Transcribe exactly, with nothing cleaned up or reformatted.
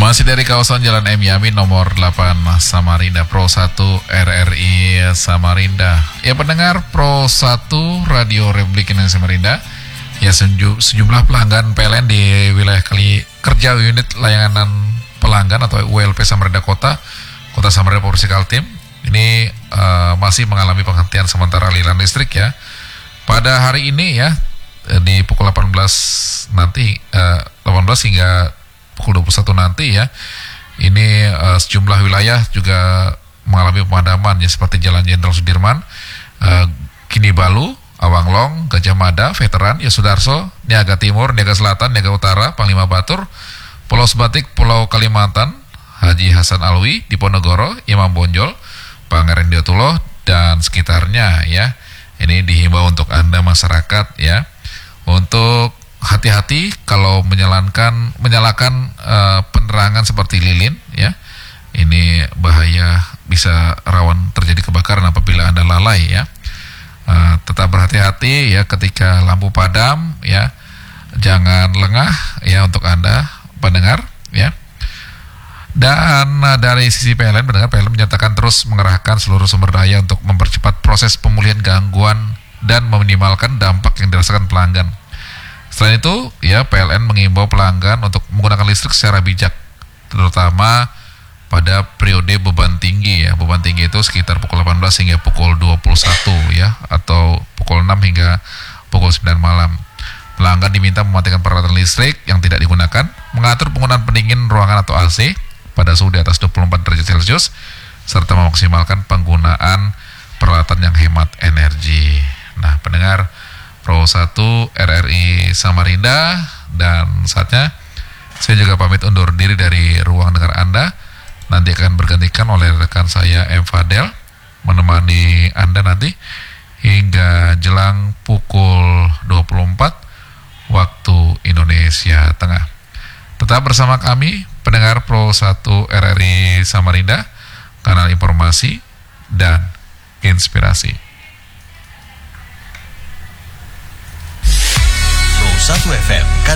Masih dari kawasan Jalan M. Yamin nomor delapan Samarinda, Pro satu R R I Samarinda. Ya pendengar Pro satu Radio Republik Indonesia Samarinda. Ya seju, sejumlah pelanggan P L N di wilayah kali kerja unit layanan pelanggan atau U L P Samarinda Kota, Kota Samarinda Provinsi Kaltim. Ini uh, masih mengalami penghentian sementara aliran listrik ya. Pada hari ini ya di pukul delapan belas nanti uh, delapan belas hingga pukul dua puluh satu nanti ya. Ini uh, sejumlah wilayah juga mengalami pemadaman ya, seperti Jalan Jenderal Sudirman, uh, Kinibalu, Awanglong, Gajah Mada, Veteran, Yosudarso, Niaga Timur, Niaga Selatan, Niaga Utara, Panglima Batur, Pulau Sebatik, Pulau Kalimantan, Haji Hasan Alwi, Diponegoro, Imam Bonjol, Pangeran Diotuloh dan sekitarnya ya. Ini dihimbau untuk Anda masyarakat ya, untuk hati-hati kalau menjalankan menyalakan uh, penerangan seperti lilin ya. Ini bahaya, bisa rawan terjadi kebakaran apabila Anda lalai ya. Uh, tetap berhati-hati ya ketika lampu padam ya. Jangan lengah ya untuk Anda pendengar ya. Dan uh, dari sisi P L N, pendengar P L N menyatakan terus mengerahkan seluruh sumber daya untuk mempercepat proses pemulihan gangguan dan meminimalkan dampak yang dirasakan pelanggan. Selain itu, ya P L N mengimbau pelanggan untuk menggunakan listrik secara bijak, terutama pada periode beban tinggi ya. Beban tinggi itu sekitar pukul delapan belas hingga pukul dua puluh satu ya, atau pukul enam hingga pukul sembilan malam. Pelanggan diminta mematikan peralatan listrik yang tidak digunakan, mengatur penggunaan pendingin ruangan atau A C pada suhu di atas dua puluh empat derajat Celcius, serta memaksimalkan penggunaan peralatan yang hemat energi. Nah, pendengar Pro satu R R I Samarinda, dan saatnya saya juga pamit undur diri dari ruang dengar Anda. Nanti akan bergantikan oleh rekan saya M. Fadel menemani Anda nanti hingga jelang pukul dua puluh empat waktu Indonesia Tengah. Tetap bersama kami pendengar Pro satu R R I Samarinda, kanal informasi dan inspirasi. Pro satu F M, kanal